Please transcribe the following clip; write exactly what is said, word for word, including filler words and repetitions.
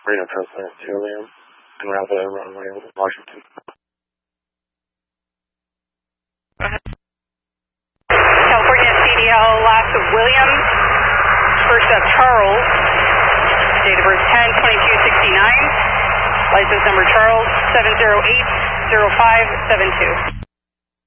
Reno Transplant to Liam, and route the runway over Washington. California C D L, last of Williams, first up Charles, date of birth ten twenty-two sixty-nine, license number Charles seven zero eight zero five seven two.